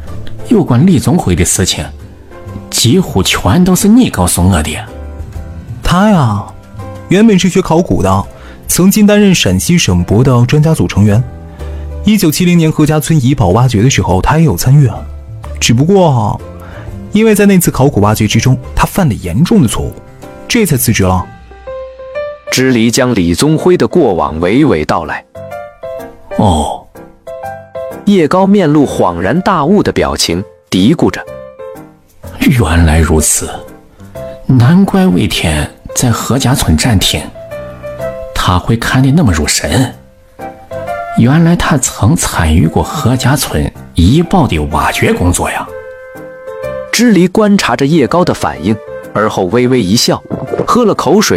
有关李宗辉的事情，几乎全都是你告诉我的。 他呀，原本是学考古的，曾经担任陕西省博的专家组成员。1970年何家村遗宝挖掘的时候，他也有参与啊。只不过，因为在那次考古挖掘之中，他犯了严重的错误，这才辞职了。 支离将李宗辉的过往娓娓道来。 哦， 叶高面露恍然大悟的表情，嘀咕着： 原来如此，难怪魏天在何家村暂停，他会看得那么入神。原来他曾参与过何家村遗宝的挖掘工作呀。 支离观察着叶高的反应，而后微微一笑，喝了口水。